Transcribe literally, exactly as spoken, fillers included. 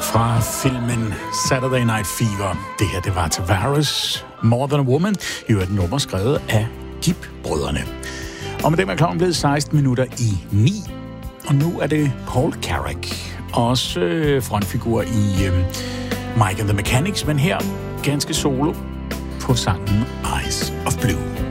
fra filmen Saturday Night Fever. Det her, det var Tavares, More Than a Woman, i øvrigt et nummer skrevet af Gibb-brødrene. Og med dem er klokken blevet seksten minutter i ni, og nu er det Paul Carrack, også øh, frontfigur i øh, Mike and the Mechanics, men her ganske solo på sangen Eyes of Blue.